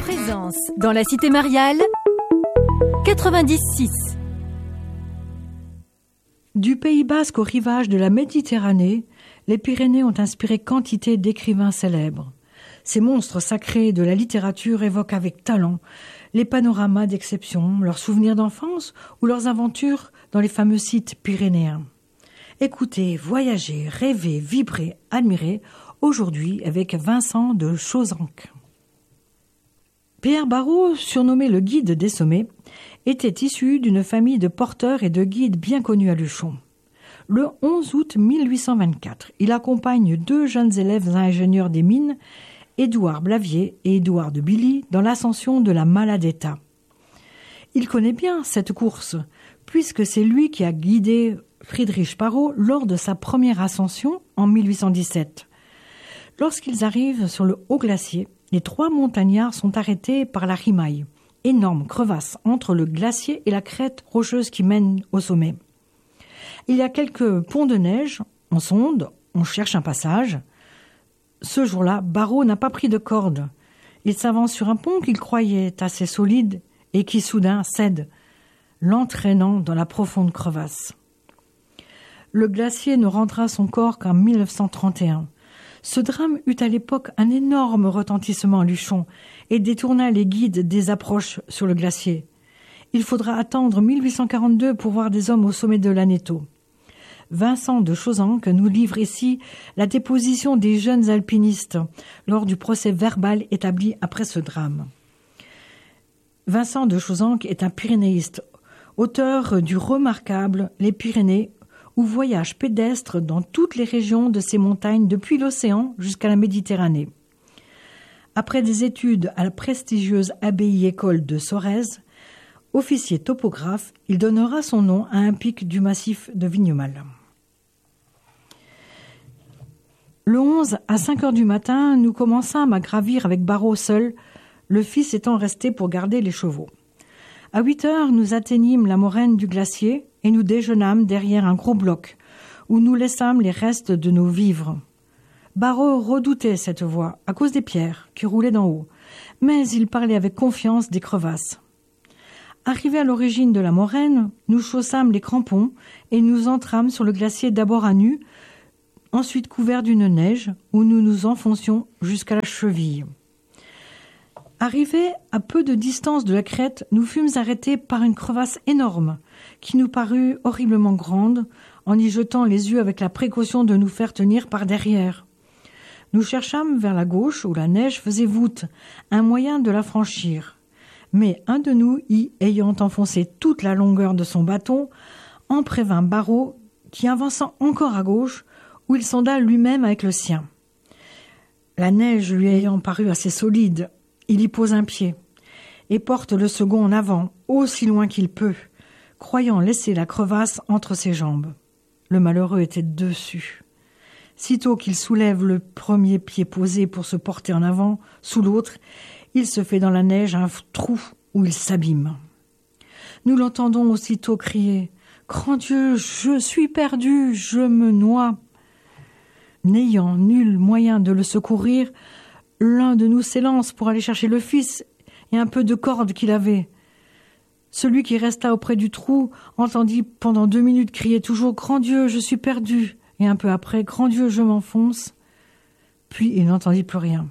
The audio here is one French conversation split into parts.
Présence dans la cité mariale 96. Du Pays basque au rivage de la Méditerranée, les Pyrénées ont inspiré quantité d'écrivains célèbres. Ces monstres sacrés de la littérature évoquent avec talent les panoramas d'exception, leurs souvenirs d'enfance ou leurs aventures dans les fameux sites pyrénéens. Écoutez, voyagez, rêvez, vibrez, admirez, aujourd'hui avec Vincent de Chauzanque. Pierre Barrault, surnommé le guide des sommets, était issu d'une famille de porteurs et de guides bien connus à Luchon. Le 11 août 1824, il accompagne deux jeunes élèves ingénieurs des mines, Édouard Blavier et Édouard de Billy, dans l'ascension de la Maladeta. Il connaît bien cette course, puisque c'est lui qui a guidé Friedrich Parrot lors de sa première ascension en 1817. Lorsqu'ils arrivent sur le haut glacier, les trois montagnards sont arrêtés par la rimaille, énorme crevasse entre le glacier et la crête rocheuse qui mène au sommet. Il y a quelques ponts de neige, on sonde, on cherche un passage. Ce jour-là, Barrault n'a pas pris de corde. Il s'avance sur un pont qu'il croyait assez solide et qui soudain cède, l'entraînant dans la profonde crevasse. Le glacier ne rendra son corps qu'en 1931. Ce drame eut à l'époque un énorme retentissement à Luchon et détourna les guides des approches sur le glacier. Il faudra attendre 1842 pour voir des hommes au sommet de l'Aneto. Vincent de Chauzanque nous livre ici la déposition des jeunes alpinistes lors du procès verbal établi après ce drame. Vincent de Chauzanque est un pyrénéiste, auteur du remarquable « Les Pyrénées », ou voyage pédestre dans toutes les régions de ces montagnes depuis l'océan jusqu'à la Méditerranée. Après des études à la prestigieuse abbaye-école de Sorèze, officier topographe, il donnera son nom à un pic du massif de Vignemale. Le 11, à 5 heures du matin, nous commençâmes à gravir avec Barrault seul, le fils étant resté pour garder les chevaux. À 8 heures, nous atteignîmes la moraine du glacier et nous déjeunâmes derrière un gros bloc, où nous laissâmes les restes de nos vivres. Barrault redoutait cette voie à cause des pierres qui roulaient d'en haut, mais il parlait avec confiance des crevasses. Arrivés à l'origine de la moraine, nous chaussâmes les crampons et nous entrâmes sur le glacier d'abord à nu, ensuite couvert d'une neige, où nous nous enfoncions jusqu'à la cheville. Arrivés à peu de distance de la crête, nous fûmes arrêtés par une crevasse énorme, qui nous parut horriblement grande, en y jetant les yeux avec la précaution de nous faire tenir par derrière. Nous cherchâmes vers la gauche, où la neige faisait voûte, un moyen de la franchir. Mais un de nous, y ayant enfoncé toute la longueur de son bâton, en prévint Barrault, qui avançant encore à gauche, où il sonda lui-même avec le sien. La neige lui ayant paru assez solide, il y pose un pied et porte le second en avant, aussi loin qu'il peut, croyant laisser la crevasse entre ses jambes. Le malheureux était dessus. Sitôt qu'il soulève le premier pied posé pour se porter en avant, sous l'autre, il se fait dans la neige un trou où il s'abîme. Nous l'entendons aussitôt crier « Grand Dieu, je suis perdu, je me noie !» N'ayant nul moyen de le secourir, l'un de nous s'élance pour aller chercher le fils et un peu de corde qu'il avait. Celui qui resta auprès du trou entendit pendant 2 minutes crier toujours « Grand Dieu, je suis perdu !» et un peu après « Grand Dieu, je m'enfonce !» Puis il n'entendit plus rien.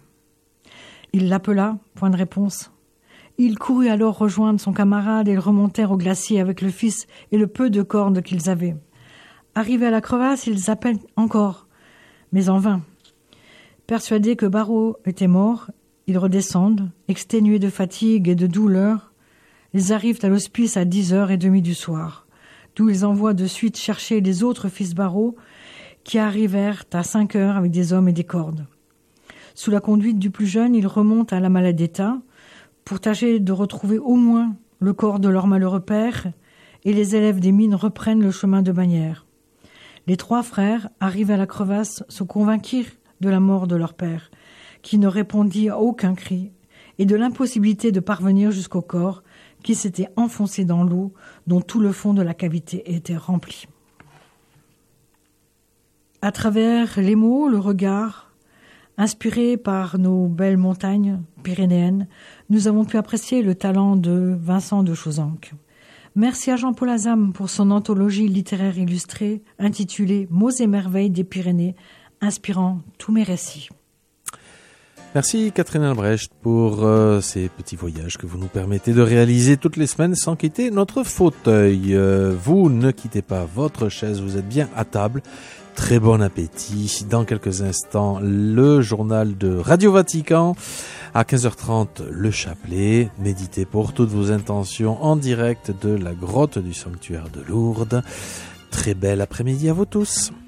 Il l'appela, point de réponse. Il courut alors rejoindre son camarade et ils remontèrent au glacier avec le fils et le peu de corde qu'ils avaient. Arrivés à la crevasse, ils appellent encore, mais en vain. Persuadés que Barrault était mort, ils redescendent, exténués de fatigue et de douleur. Ils arrivent à l'hospice à 10h30 du soir, d'où ils envoient de suite chercher les autres fils Barrault qui arrivèrent à 5 heures avec des hommes et des cordes. Sous la conduite du plus jeune, ils remontent à la Maladeta pour tâcher de retrouver au moins le corps de leur malheureux père, et les élèves des mines reprennent le chemin de Bagnères. Les 3 frères, arrivés à la crevasse, se convainquirent de la mort de leur père, qui ne répondit à aucun cri, et de l'impossibilité de parvenir jusqu'au corps, qui s'était enfoncé dans l'eau, dont tout le fond de la cavité était rempli. À travers les mots, le regard, Inspirés par nos belles montagnes pyrénéennes, nous avons pu apprécier le talent de Vincent de Chauzanque. Merci à Jean-Paul Azam pour son anthologie littéraire illustrée intitulée « Mots et merveilles des Pyrénées », inspirant tous mes récits. Merci Catherine Albrecht pour ces petits voyages que vous nous permettez de réaliser toutes les semaines sans quitter notre fauteuil. Vous ne quittez pas votre chaise, vous êtes bien à table. Très bon appétit. Dans quelques instants, le journal de Radio Vatican. À 15h30, le chapelet. Méditez pour toutes vos intentions en direct de la grotte du sanctuaire de Lourdes. Très bel après-midi à vous tous.